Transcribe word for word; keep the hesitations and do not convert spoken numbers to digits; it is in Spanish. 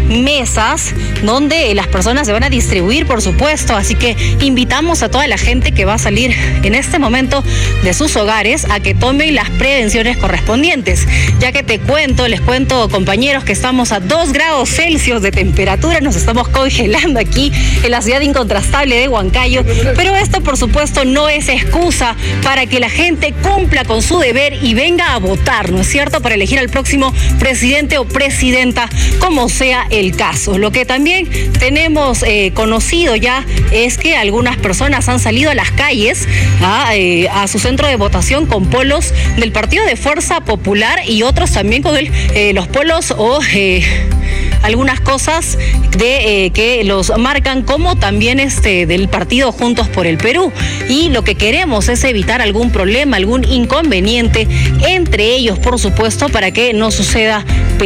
mesas donde las personas se van a distribuir, por supuesto, así que invitamos a toda la gente que va a salir en este momento de sus hogares a que tomen las prevenciones correspondientes, ya que te cuento, les cuento, compañeros, que estamos a dos grados Celsius de temperatura, nos estamos congelando aquí en la ciudad incontrastable de Huancayo, pero esto por supuesto no es excusa para que la gente cumpla con su deber y venga a votar, ¿no es cierto?, para elegir al próximo presidente o presidenta, como sea el caso. Lo que también tenemos eh, conocido ya es que algunas personas han salido a las calles a, eh, a su centro de votación con polos del Partido de Fuerza Popular y otros también con el, eh, los polos o eh, algunas cosas de eh, que los marcan como también este del partido Juntos por el Perú, y lo que queremos es evitar algún problema, algún inconveniente entre ellos, por supuesto, para que no suceda